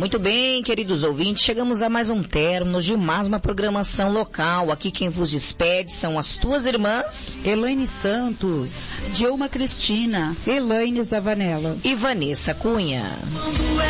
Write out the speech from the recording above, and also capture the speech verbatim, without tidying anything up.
Muito bem, queridos ouvintes, chegamos a mais um término de mais uma programação local. Aqui quem vos despede são as tuas irmãs Elaine Santos, Dilma Cristina, Elaine Zavanella e Vanessa Cunha.